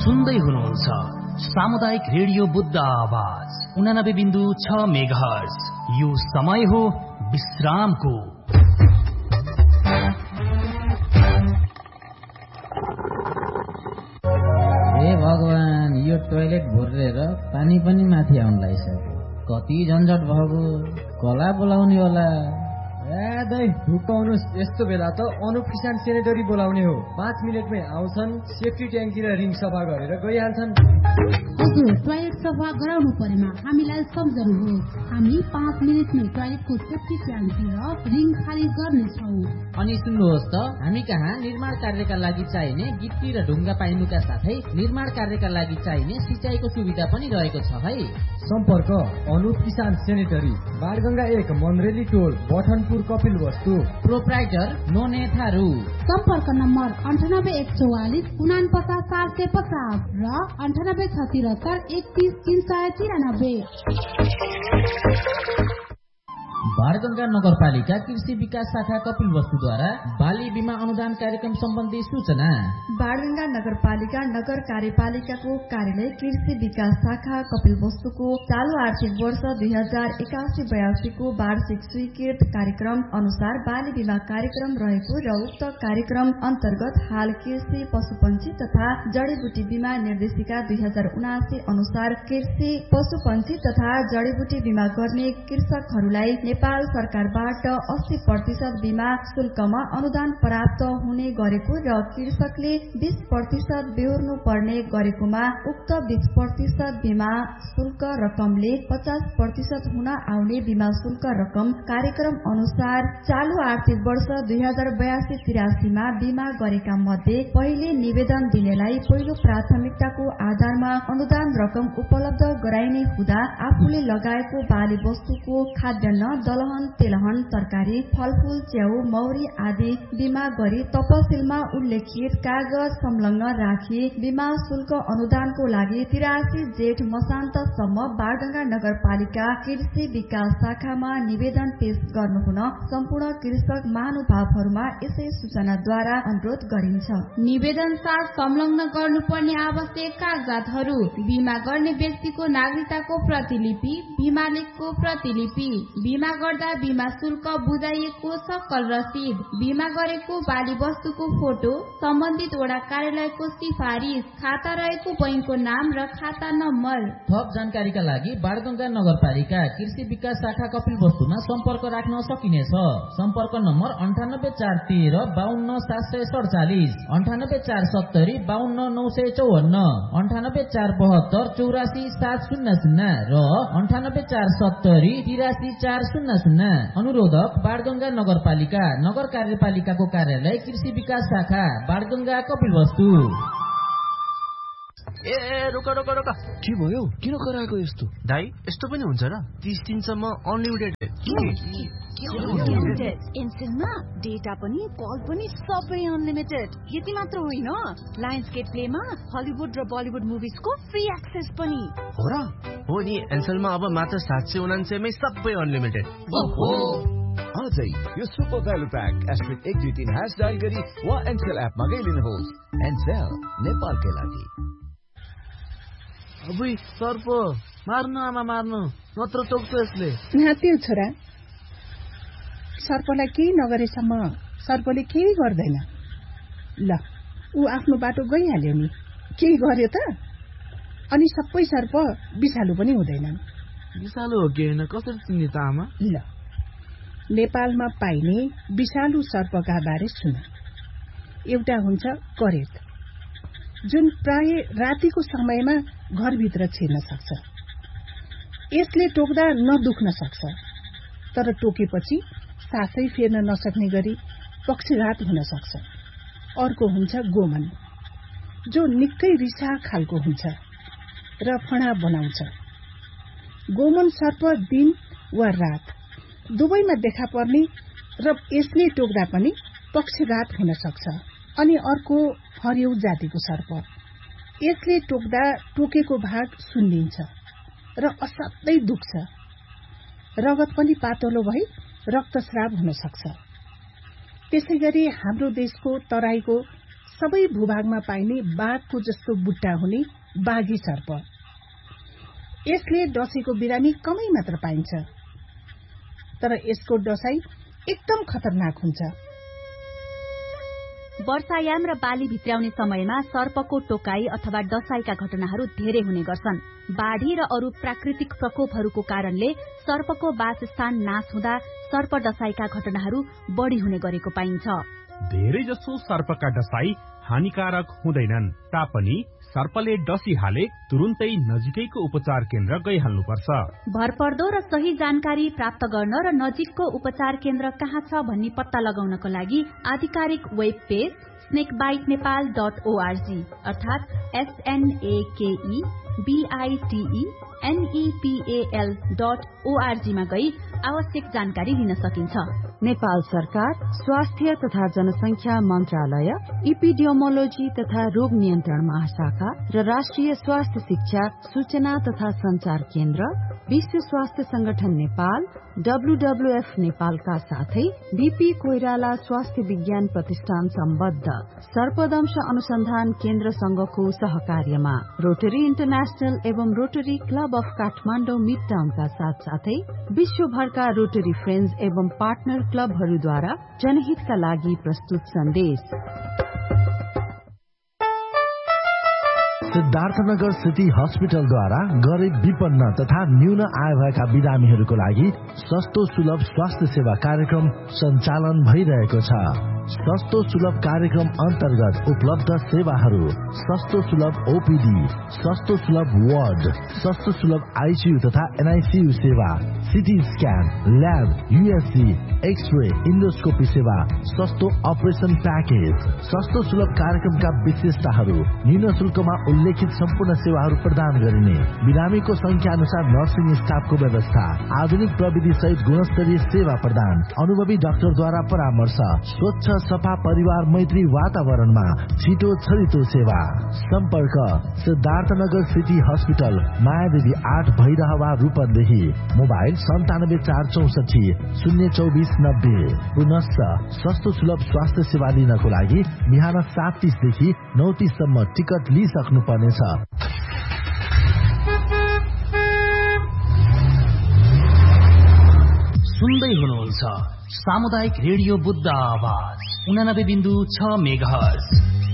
सुन्दै हुनुहुन्छ सामुदायिक रेडियो बुद्ध आवाज 89.6 मेगाहर्ज। यो समय हो विश्रामको। हे भगवान, यो टोयलेट भुरेर पानी पनि माथि आउन लागिसक्यो। कति झन्झट भएको। कला बोलाउने होला। दाइ ढुकाउनुस्। यस्तो बेला त अनुप किसान सेनेटरी बोलाउने हो। 5 मिनटमै आउँछन्, सेफ्टी ट्याङ्की र रिङ सफा गरेर गइहाल्छन्। हजुर, टोयलेट सफा गराउनु परेमा हामीलाई सम्झनुहोस्। हामी 5 मिनटमै टोयलेटको सेफ्टी ट्याङ्की र रिङ खाली गर्नेछौँ। अनि सुन्नुहोस् त, हामी कहाँ निर्माण कार्यका लागि चाहिने गिट्टी र ढुङ्गा पाइनुका साथै निर्माण कार्यका लागि चाहिने सिँचाइको सुविधा पनि रहेको छ है। सम्पर्क अनुप किसान सेनेटरी, बाणगंगा 1, मन्रेली टोल, बठनपुर, कपिलवस्तु। प्रोप्राइटर नोने थारू। सम्पर्क नम्बर 9814 49 450 र 9876 31 393। बाणगंगा नगरपालिका कृषि विकास शाखा कपिलवस्तुद्वारा बाली बीमा अनुदान कार्यक्रम सम्बन्धी सूचना। बाणगंगा नगरपालिका नगर कार्यपालिकाको कार्यालय कृषि विकास शाखा कपिलवस्तुको चालू आर्थिक वर्ष 2081-82 को वार्षिक स्वीकृत कार्यक्रम अनुसार बाली बीमा कार्यक्रम रहेको र उक्त कार्यक्रम अन्तर्गत हाल कृषि पशुपन्छी तथा जडीबुटी बीमा निर्देशिका 2079 अनुसार कृषि पशुपन्छी तथा जडीबुटी बीमा गर्ने कृषकहरूलाई नेपाल सरकारबाट 80% बीमा शुल्कमा अनुदान प्राप्त हुने गरेको र कृषकले 20% बेहोर्नु पर्ने गरेकोमा उक्त 20% बीमा शुल्क रकमले 50% हुन आउने बीमा शुल्क रकम कार्यक्रम अनुसार चालू आर्थिक वर्ष 2082-83 मा बीमा गरेका मध्ये पहिले निवेदन दिनेलाई पहिलो प्राथमिकताको आधारमा अनुदान रकम उपलब्ध गराइने हुँदा आफूले लगाएको बाली वस्तुको खाद्यान्न, दलहन, तेलहन, तरकारी, फलफूल, च्याउ, मौरी आदि बीमा गरी तपसिलमा उल्लेखित कागज संलग्न राखी बीमा शुल्क अनुदानको लागि 83 जेठ मसान्तसम्म बाणगंगा नगरपालिका कृषि विकास शाखामा निवेदन पेश गर्नुहुन सम्पूर्ण कृषक महानुभावहरूमा यसै सूचनाद्वारा अनुरोध गरिन्छ। निवेदन साथ संलग्न गर्नुपर्ने आवश्यक कागजातहरू: बीमा गर्ने व्यक्तिको नागरिकताको प्रतिलिपि, बीमा लेखको प्रतिलिपि, बीमा गर्दा बीमा शुल्क बुझाइएको सक्कल रसिद, बीमा गरेको बाली वस्तुको फोटो, सम्बन्धित वडा कार्यालयको सिफारिस, खाता रहेको बैंकको नाम र खाता नम्बर। थप जानकारीका लागि बाणगंगा नगरपालिका कृषि विकास शाखा कपिलवस्तुमा सम्पर्क राख्न सकिनेछ। सम्पर्क नम्बर 98413 52747, 98470 52954, 98472 84700 र 98470 83400। अनुरोधक बाणगंगा नगरपालिका नगर कार्यपालिकाको कार्यालय कृषि विकास शाखा बाणगंगा कपिलवस्तु। ए रोका रोका रोका, के भयो? किन कराएको यस्तो? दाइ, यस्तो पनि हुन्छ र? 30 दिनसम्म अनलिमिटेड। एनसेलमा डेटा पनि कल पनि सबै अनलिमिटेड। यति मात्र होइन, लायन्सगेट प्लेमा हलिउड र बलिउड मुभिजको फ्री एक्सेस पनि हो र? हो नि, एनसेलमा अब मात्र 799 मै सबै अनलिमिटेड। आजै यो सुपर भ्यालु प्याक *123# डायल गरी वा एनसेल एपमा गइलिनुहोस्। एनसेल, नेपालकै लागि। अबुई सर्प मार्नु, आमा मार्नु, नत्र टोक्छ यसले। नात्यो छोरा, सर्पलाई केही नगरेसम्म सर्पले केही गर्दैन। ल, ऊ आफ्नो बाटो गइहाल्यो नि, केही गर्यो त? अनि सबै सर्प विषालु पनि हुँदैनन्। विषालु हो कि होइन, कसरी चिन्ने त आमा? ल, नेपालमा पाइने विषालु सर्पका बारे सुन। एउटा हुन्छ करेत, जुन प्राय रातिको समयमा घरभित्र छिर्न सक्छ। यसले टोक्दा नदुख्न सक्छ, तर टोकेपछि सासै फेर्न नसक्ने गरी पक्षघात हुन सक्छ। अर्को हुन्छ गोमन, जो निकै रिसा खालको हुन्छ र फणा बनाउँछ। गोमन सर्प दिन वा रात दुवैमा देखा पर्ने र यसले टोक्दा पनि पक्षघात हुन सक्छ। अनि अर्को हरियो जातिको सर्प, यसले टोक्दा टोकेको भाग सुन्निन्छ र असाध्यै दुख्छ। रगत पनि पातलो भई रक्तस्राव हुन सक्छ। त्यसैगरी हाम्रो देशको तराईको सबै भूभागमा पाइने बाघको जस्तो बुट्टा हुने बाघी सर्प। यसले डसेको बिरामी कमै मात्र पाइन्छ, तर यसको डसाई एकदम खतरनाक हुन्छ। वर्षायाम र बाली भित्र्याउने समयमा सर्पको टोकाई अथवा डसाईका घटनाहरू धेरै हुने गर्छन्। बाढ़ी र अरू प्राकृतिक प्रकोपहरूको कारणले सर्पको वासस्थान नाश हुँदा सर्प डसाईका घटनाहरू बढ़ी हुने गरेको पाइन्छ। धेरै जसो सर्पका डसाई हानिकारक हुँदैनन् तापनि सर्पले डसिहाले तुरुन्तै नजिकैको उपचार केन्द्र गइहाल्नुपर्छ। भरपर्दो र सही जानकारी प्राप्त गर्न र नजिकको उपचार केन्द्र कहाँ छ भन्ने पत्ता लगाउनको लागि आधिकारिक वेब पेज snakebitenepal.org अर्थात SNAKEBITENEPAL.org मा गई आवश्यक जानकारी लिन सकिन्छ। नेपाल सरकार स्वास्थ्य तथा जनसंख्या मन्त्रालय, इपिडियोमोलोजी तथा रोग नियन्त्रण महाशाखा र राष्ट्रिय स्वास्थ्य शिक्षा सूचना तथा संचार केन्द्र, विश्व स्वास्थ्य संगठन नेपाल, WWF नेपालका साथै बीपी कोइराला स्वास्थ्य विज्ञान प्रतिष्ठान सम्बद्ध सर्पदंश अनुसन्धान केन्द्र संघको सहकार्यमा रोटरी इन्टरनेशनल एवं rotary club of Kathmandu mid टाउनका साथसाथै विश्वभरका रोटरी फ्रेन्ड्स एवं पार्टनर क्लबहरूद्वारा जनहितका लागि प्रस्तुत सन्देश। सिद्धार्थनगर सिटी हस्पिटलद्वारा गरिब विपन्न तथा न्यून आय भएका बिरामीहरूको लागि सस्तो सुलभ स्वास्थ्य सेवा कार्यक्रम सञ्चालन भइरहेको छ। सस्तो सुलभ कार्यक्रम अन्तर्गत उपलब्ध सेवाहरू: सस्तो सुलभ ओपीडी, सस्तो सुलभ वार्ड, सस्तो सुलभ आईसीयू तथा एनआईसीयू सेवा, CT scan, lab, USG, x-ray, endoscopy सेवा, सस्तो अपरेसन प्याकेज। सस्तो सुलभ कार्यक्रमका विशेषताहरू: न्यून शुल्कमा उल्लेखित सम्पूर्ण सेवाहरू प्रदान गरिने, बिरामीको संख्या अनुसार नर्सिङ स्टाफको व्यवस्था, आधुनिक प्रविधि सहित गुणस्तरीय सेवा प्रदान, अनुभवी डाक्टरद्वारा परामर्श, स्वच्छ सफा परिवार मैत्री वातावरणमा छिटो छरितो सेवा। सम्पर्क: Siddharthnagar city hospital, Mayadevi 8 Bhairahawa Rupandehi. Mobile 9746402490। पुनश्च सस्तो सुलभ स्वास्थ्य सेवा लिनको लागि बिहान 7:30 देखि 9:30 सम्म टिकट लिइसक्नु पर्नेछ। सुन्दै हुनुहुन्छ सामुदायिक रेडियो बुद्ध आवाज 89.6 मेगाहर्ज।